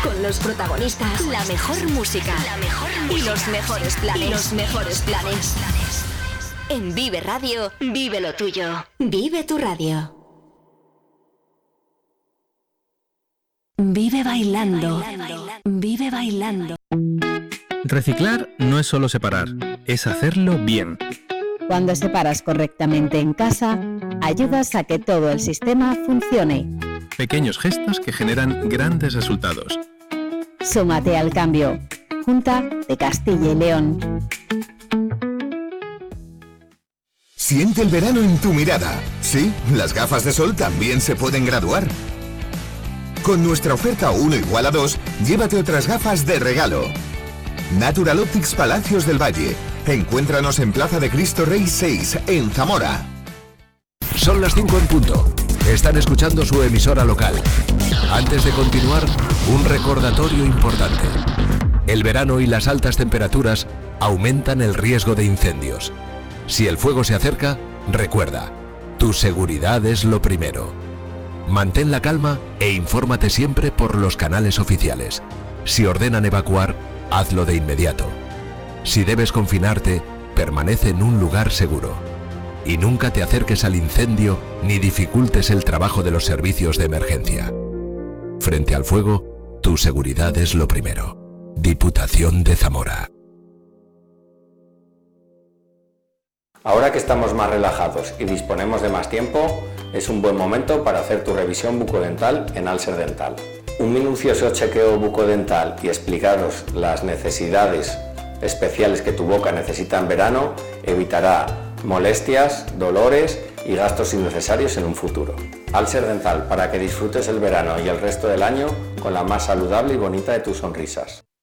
Con los protagonistas, la mejor música y los mejores planes. En Vive Radio, vive lo tuyo. Vive tu radio. Vive bailando. Vive bailando. Reciclar no es solo separar, es hacerlo bien. Cuando separas correctamente en casa, ayudas a que todo el sistema funcione. Pequeños gestos que generan grandes resultados. Súmate al cambio. Junta de Castilla y León. Siente el verano en tu mirada. Sí, las gafas de sol también se pueden graduar. Con nuestra oferta 1 igual a 2, llévate otras gafas de regalo. Natural Optics Palacios del Valle. Encuéntranos en Plaza de Cristo Rey 6, en Zamora. Son las 5 en punto. Están escuchando su emisora local. Antes de continuar, un recordatorio importante. El verano y las altas temperaturas aumentan el riesgo de incendios. Si el fuego se acerca, recuerda, tu seguridad es lo primero. Mantén la calma e infórmate siempre por los canales oficiales. Si ordenan evacuar, hazlo de inmediato. Si debes confinarte, permanece en un lugar seguro. Y nunca te acerques al incendio ni dificultes el trabajo de los servicios de emergencia. Frente al fuego, tu seguridad es lo primero. Diputación de Zamora. Ahora que estamos más relajados y disponemos de más tiempo, es un buen momento para hacer tu revisión bucodental en Alser Dental. Un minucioso chequeo bucodental y explicaros las necesidades especiales que tu boca necesita en verano evitará molestias, dolores y gastos innecesarios en un futuro. Alser Dental, para que disfrutes el verano y el resto del año con la más saludable y bonita de tus sonrisas.